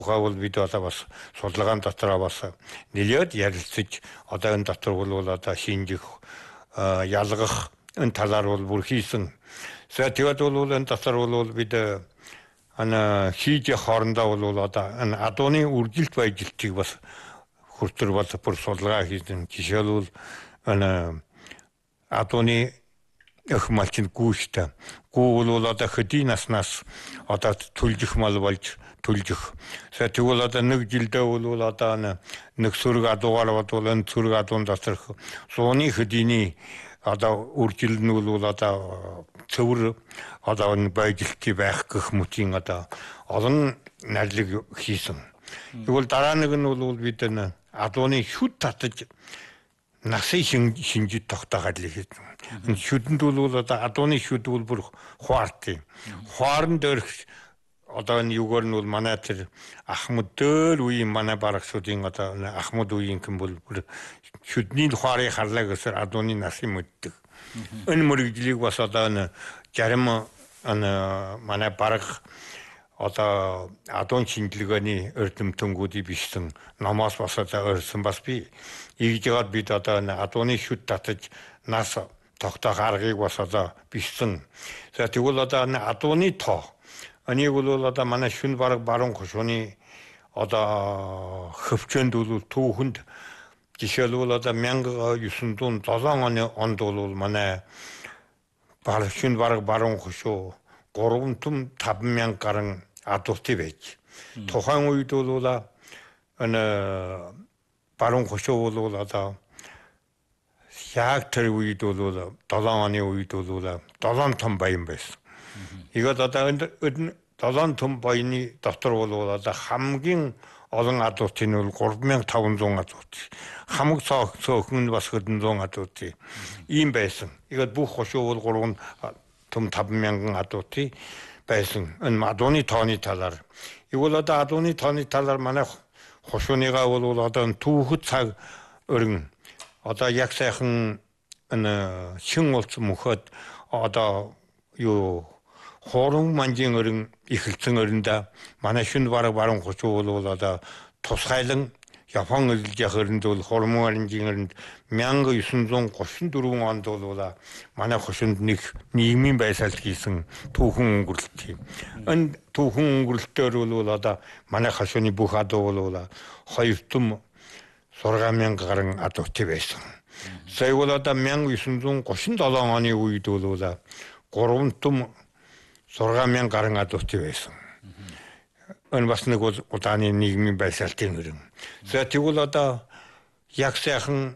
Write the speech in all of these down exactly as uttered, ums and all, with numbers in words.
Тухайвал бид одоо бас судалгаан дотроо бас нэлээд ярилцаж одоо энэ дотор бол одоо шинжих ялгах энэ талаар бол бүр хийсэн. За тэгээд бол энэ дотор бол бид ана хийж хоорондоо бол одоо энэ адууны үржилт баяжилтыг бас хүртэр бол бүр судалгаа хийсэн. Жишээлбэл ана адууны эх малчин гүйштэй. Гүү бол одоо хөдийн наснаас одоо түлжих мал болж түлжих. За тэгвэл одоо нэг жилдээ бол одоо нэг сүрэг адуугаар бол энэ сүрэг адуун дотор сууны хөдийний одоо үржил нь бол одоо цэвэр одоо энэ баяжилтыг байх гэх мөчийн одоо олон нарлиг хийсэн. Тэгвэл дараа нэг нь бол бид энэ адууны шүд татаж насын шинжид тогтоогаад л хийсэн. Энэ шүдэнд бол одоо адууны шүд бол бүр хуарт. Хуарн дээр одоо энэ юугаар нь бол манай тэр Ахмад дөр үеийн манай барагчдын одоо Ахмад үеийн юм бол шүдний хуарыг харлаа гэсээр адууны насын мэддэг. Энэ мөрөгжлийг бас одоо энэ зарим энэ манай бараг одоо адуун шинжилгээний эрдэмтэнүүдийн бичсэн номоос бас одоо өрсөн бас би ийж яагаад бид одоо энэ адууны шүд татаж нас тогтоох аргыг бас одоо бичсэн. За тэгвэл одоо энэ адууны тоо Они бол одоо манай шүн бараг баруун хошууны одоо хөвчөнд бол түүхэнд жишээлбэл одоо мянга юусэн долоон оны онд бол манай бараг шүн бараг баруун хошуу гурван том таван мянга гаруй адуутай байж. Тухайн үед бол энэ баруун хошуу бол одоо яг тэр үед бол долоон оны үед бол долоон том баян байсан. Игээд одоо энэ долоон том баяны дотор бол одоо хамгийн олон адуутын бол гурван мянга таван зуун адуут. Хамаг цөөхөн нь бас хэдэн зуун адуут. Ийм байсан. Игээд бүх хошуу бол гурван том таван мянган адуут байсан. Энэ адууны тооны талаар. Игвэл одоо адууны тооны талаар манай хошууныгаа бол одоо түүхэд цаг өрн одоо яг сайхан энэ шин улцсан мөхөд одоо юу хорон манжин өрн ихэлцэн өрөндө манай шүн бараг баруун хошуу бол одоо тусгайлан Япон элж яхэрнд бол хормон аринжинд мянга юусэн гошин дөрвөн онд бол манай хошинд нэг нийгмийн байсаалт хийсэн түүхэн өнгөрлөлт. Энэ түүхэн өнгөрлөлтөөр бол одоо манай хошууны бүх адуу бол хоёр том сургаан мянга гаруй адуутай байсан. Сая бол одоо мянга юусэн гошин долоон оны үед бол гурван том сургаан мянга гаруй адуутай байсан. Энэ бас нэг удааны нийгмийн байсаалтын өрн. За тэгвэл одоо яг сайхан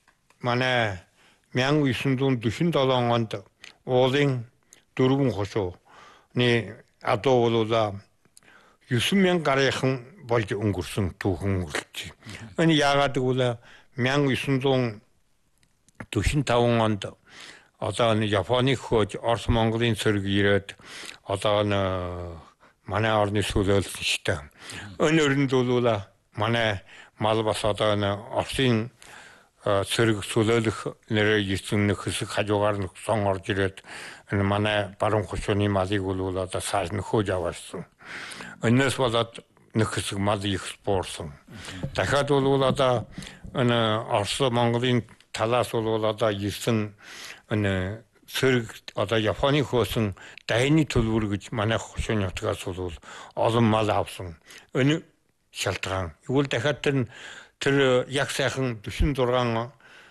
манай мянга юусэн дөрвөн онд уулын дөрвөн хошууны адуу бол юусэн мянга гаруйхан болж өнгөрсөн түүхэн өнгөрлөж. Энэ яагаад гэвэл мянга юусэн дөрвөн таван онд одоо энэ Японы хөөж Орос Монголын цэрэг ирээд одоо энэ манай орны сүлээлсэн штэ. Энэ өрөнд бол манай мал бас одоо энэ Оросын цэрэг сүлээлэх нэрээр ирсэн нэг хэсэг хажуугаар нь сон орж ирээд энэ манай баруун хошууны малыг бол одоо сааж нөхөж аваасан. Энэс болоод нэг хэсэг мал экспортсон. Дахиад бол одоо энэ Орос Монголын талаас бол одоо ирсэн энэ цэрэг одоо Японы хөөсөн дайны төлбөр гэж манай хошууны утгаас бол олон мал авсан. Энэ шалтгаан. Игвэл дахиад тэр тэр яг сайхан дөрвөн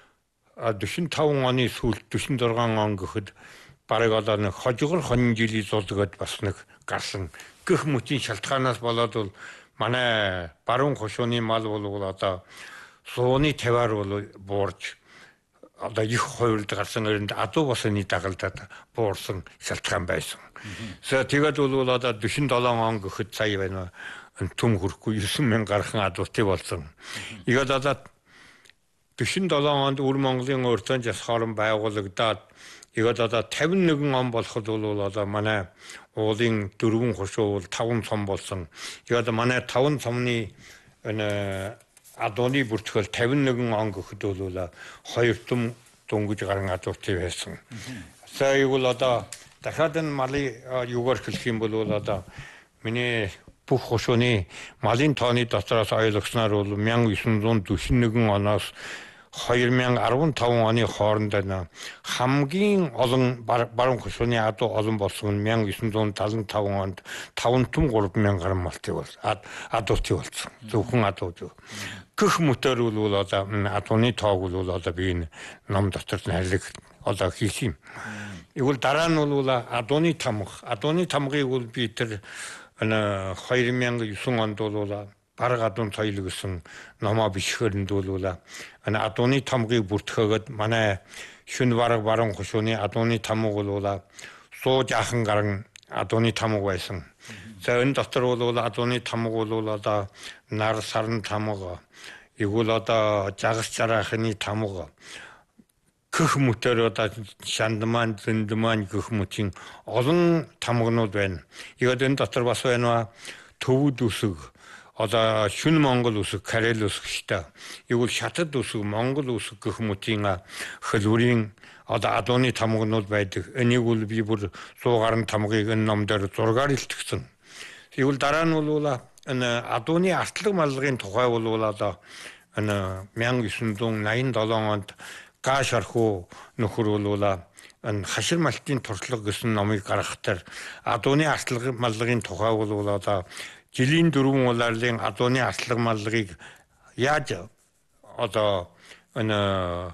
таван оны сүүлд дөрвөн зургаан он гэхэд бараг одоо нэг хожигор хон жилийн зулгад бас нэг гарсан. Гэх мөчийн шалтгаанаас болоод бол манай баруун хошууны мал бол одоо сууны тавиар бол буурж одоо их хувьд гарсан өрөнд адуу басны дагалдаад буурсан шалтгаан байсан. За тэгээд бол одоо дөрвөн долоон он гэхэд сая байна. Түм хөрөхгүй девять мянга гархан адуутай болсон. Игээд одоо дөрвөн долоон онд Өр Монголын өртөн жас хорон байгуулагдаад игээд одоо тавин нэгэн он болоход бол одоо манай уулын дөрвөн хошуу бол таван цом болсон. Игээд манай таван цомны энэ адууны бүртгэл тавин нэгэн он гэхэд бол хоёр том дөнгөж гарan адуутай байсан. За игэл одоо дахиад энэ малын юугаар хэлэх юм бол одоо миний бүх хошууны малын тооны дотроос ойлгосноор бол мянга девьсүнзүүн дөрвөн оноос хоёр мянга арван таван оны хооронд хамгийн олон баруун хошууны адуу олон болсон нь мянга девьсүнзүүн талан таван онд таван түм гурван мянга гаруй малтыг бол адуутай болсон. Зөвхөн адуу. Гэх мөтөр бол одоо адууны тоог бол одоо би энэ ном дотор нэрлэг одоо хийх юм. Игэл дараа нь бол адууны тамга. Адууны тамгыг бол би тэр хоёр мянга девьсүн онд бол бараг адуун соёл гэсэн номоо бичгэрэнд бол адууны тамгыг бүртгэхэд манай шүн бараг баруун хошууны адууны тамга бол суу жаахан гарan адууны тамга байсан. За энэ дотор бол адууны тамга бол одоо нар сарн тамга, игэл одоо жагас жарахны тамга, гэх мөтөр одоо шандман, зэндман гэх мөтийн олон тамгнууд байна. Игэл энэ дотор бас байна төвд үсэг, одоо шүн Монгол үсэг, Карел үсэг штэ. Игэл шатад үсэг, Монгол үсэг гэх мөтийн хөлбөрийн одоо адууны тамгнууд байдаг. Энийг бол би бүр суу гарan тамгыг энэ ном дээр зургаар илтгэсэн. Игэл дараа нь бол энэ адууны артлаг маллагын тухай бол одоо энэ мянга девьсүнзүүн найман долоон онд Гаш архуу нөхөр бол энэ хашир малтын туршлага гэсэн номыг гаргахтаар адууны артлаг маллагын тухай бол одоо жилийн дөрвөн улаарлын адууны артлаг маллагыг яаж одоо энэ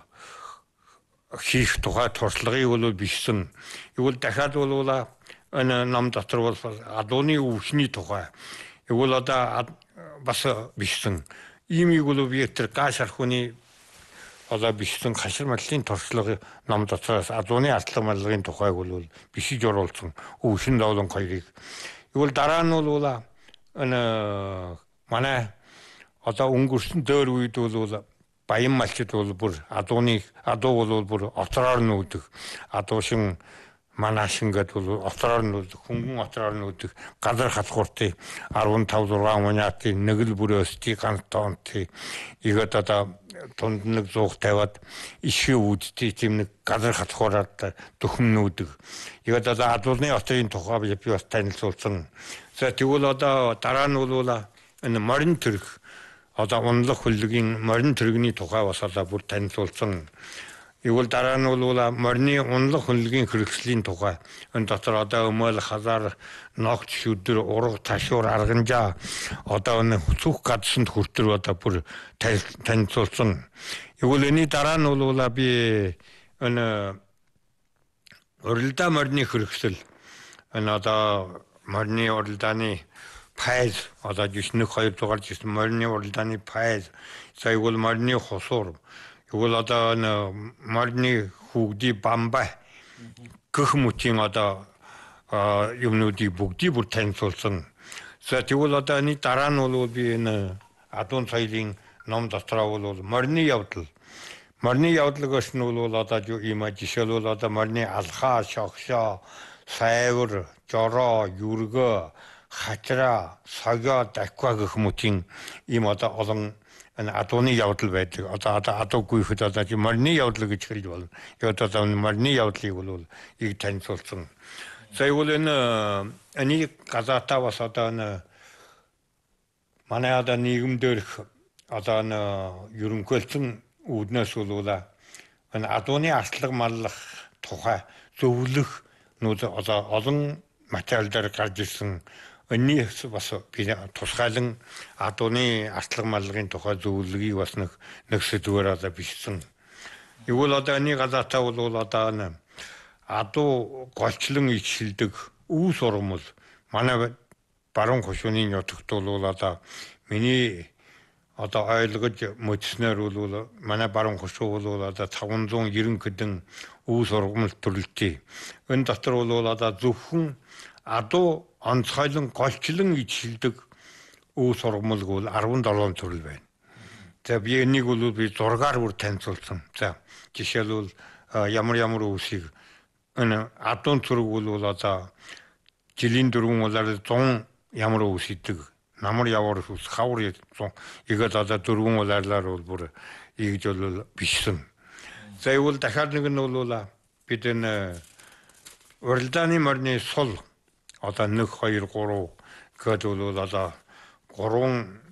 хийх тухай туршлагыг бол бичсэн. Игэл дахиад бол энэ ном дотор бол адууны өвчний тухай игэл одоо бас бичсэн. Иймийг бол би тэр Гаш архууны одоо бичсэн хашир малтын туршлага ном дотроос адууны артлаг маллагын тухайг бол бишиж оруулсан өвшин давлан хоёрыг. Игэл дараа нь бол энэ манай одоо өнгөрсөн дөр үед бол баян малчид бол бүр адууны адуу бол бүр отроор нүүдэг. Адуушин манаашин гэдэг бол отроор нүүдэг, хөнгөн отроор нүүдэг. Газар хатгууртыг арван тав зургаан унаатын нэг л бүрөөсти ганц тоонти игээд одоо тунд нэг зуух тавиад ишээ үүдтэй тийм нэг газар хатгуураад дөхөн нүүдэг. Игээд одоо адуулны отрын тухай би бас танилцуулсан. За тэгвэл одоо дараа нь бол энэ морин төрх одоо унлах хөлгийн морин төргний тухай бас одоо бүр танилцуулсан. Игэл дараа нь бол морины унлах хөлгийн хэрэгслийн тухай энэ дотор одоо өмөл хазар ногч шүдэр ураг ташуур арганжаа одоо энэ цүх гадсанд хүртэр одоо бүр танилцуулсан. Игэл энэ дараа нь бол би энэ уралдаа морины хэрэгсэл энэ одоо морины уралдааны пайз одоо жишнэг хоёр дугаар жишнэг морины уралдааны пайз за игэл морины хусуур игэл одоо морины хүүгди бамбай гэх мөтийн одоо юмнуудыг бүгдийг бүр танилцуулсан. За тэгвэл одоо энэ дараа нь бол би энэ адуун соёлын ном дотроо бол морины явдал морины явдал гэсэн нь бол одоо юм жишээл бол одоо морины алхаа, шогшоо, сайвар, жороо, юргөө, хачра, сага, даква гэх мөтийн ийм одоо олон адууны явдал байдаг. Одоо одоо адуугүй хэд одоо морины явдал гэж хэлж болно. Яг одоо морины явдлыг бол ийг танилцуулсан. За игэл энэ энийг газаатаа бас одоо энэ манай одоо нийгэмдэр одоо энэ ерөнхийлсөн үүднээс бол энэ адууны артлаг маллах тухай зөвлөх нүүд одоо олон материал дээр гарч ирсэн. Энэс бас би тусгайлан адууны артлаг маллагын тухай зөвлөгийг бас нэг нэг сэдвээр одоо бичсэн. Игэл одоо энэ газаатаа бол одоо энэ адуу голчлон ичилдэг үе сургамал манай баруун хошууны нутагт бол одоо миний одоо ойлгож мөчснөр бол манай баруун хошуу бол одоо таван зуун нэрэн хэдэн үе сургамал төрөлтэй. Энэ дотор бол одоо зөвхөн адуу онцгойлон голчлон ичилдэг үе сургамал бол арван долоон төрөл байна. За би энийг бол би зургаар бүр танилцуулсан. За жишээлбэл ямар ямар үсийг энэ адуун цэрэг бол одоо жилийн дөрвөн улаар зун ямар үс идэг, намар явар үс хавар игээд одоо дөрвөн улаарлаар бол бүр ийгж бол бичсэн. За ивэл дахиад нэг нь бол бид энэ уралдааны морины сул одоо нэг хоёр гурав 그것도 одоо гурван